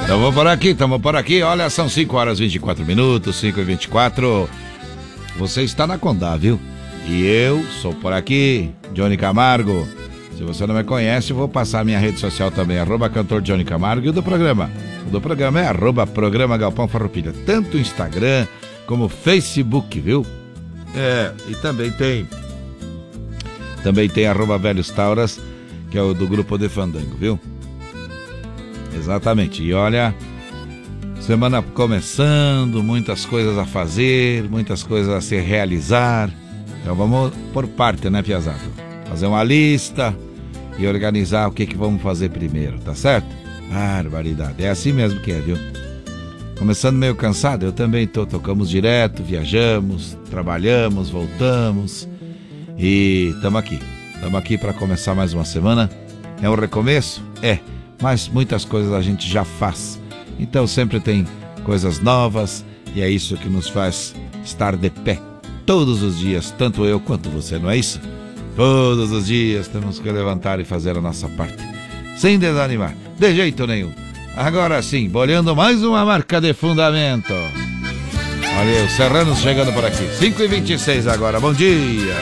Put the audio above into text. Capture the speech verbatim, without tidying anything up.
Tamo por aqui, tamo por aqui. Olha, são cinco horas e vinte e quatro minutos, cinco e vinte e quatro. Você está na Condá, viu? E eu sou por aqui, Johnny Camargo. Se você não me conhece, vou passar a minha rede social também, arroba cantor Johnny Camargo, e o do programa. O do programa é arroba programa Galpão Farroupilha, tanto Instagram como Facebook, viu? É, e também tem, também tem arroba Velhos Tauras, que é o do grupo de Fandango, viu? Exatamente, e olha, semana começando, muitas coisas a fazer, muitas coisas a se realizar. Então vamos por parte, né, piazada? Fazer uma lista e organizar o que que vamos fazer primeiro, tá certo? Barbaridade, é assim mesmo que é, viu? Começando meio cansado, eu também tô, tocamos direto, viajamos, trabalhamos, voltamos e estamos aqui. Estamos aqui para começar mais uma semana. É um recomeço? É, mas muitas coisas a gente já faz. Então sempre tem coisas novas e é isso que nos faz estar de pé todos os dias, tanto eu quanto você, não é isso? Todos os dias temos que levantar e fazer a nossa parte, sem desanimar, de jeito nenhum. Agora sim, bolhando mais uma marca de fundamento. Olha aí, o Serrano chegando por aqui. cinco e vinte e seis agora, bom dia.